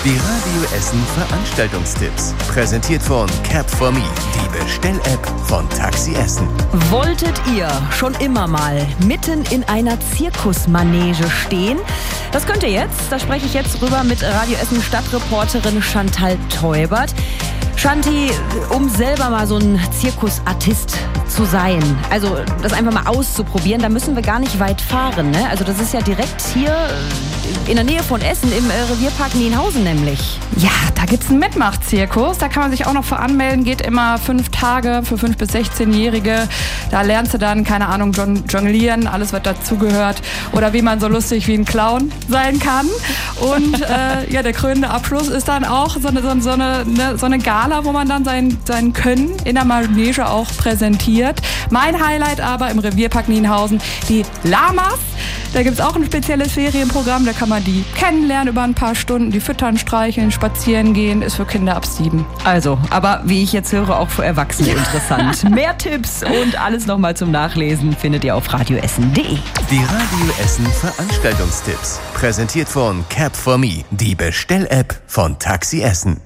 Die Radio Essen Veranstaltungstipps. Präsentiert von Cap4Me, die Bestell-App von Taxi Essen. Wolltet ihr schon immer mal mitten in einer Zirkusmanege stehen? Das könnt ihr jetzt. Da spreche ich jetzt rüber mit Radio Essen Stadtreporterin Chantal Teubert. Chanti, um selber mal so ein Zirkusartist zu sein, also das einfach mal auszuprobieren, da müssen wir gar nicht weit fahren, ne? Also das ist ja direkt hier in der Nähe von Essen im Revierpark Nienhausen nämlich. Ja, da gibt's einen Mitmachzirkus, da kann man sich auch noch für anmelden, geht immer 5 Tage für 5- bis 16-Jährige. Da lernst du dann, keine Ahnung, jonglieren, alles was dazugehört oder wie man so lustig wie ein Clown sein kann. Und ja, der krönende Abschluss ist dann auch so eine Gala, wo man dann sein Können in der Manege auch präsentiert. Mein Highlight aber im Revierpark Nienhausen, die Lamas. Da gibt es auch ein spezielles Ferienprogramm, da kann man die kennenlernen über ein paar Stunden, die füttern, streicheln, spazieren gehen, ist für Kinder ab 7. Also, aber wie ich jetzt höre, auch für Erwachsene interessant. Mehr Tipps und alles nochmal zum Nachlesen findet ihr auf radioessen.de. Die Radio Essen Veranstaltungstipps. Präsentiert von Cap4Me, die Bestell-App von Taxi Essen.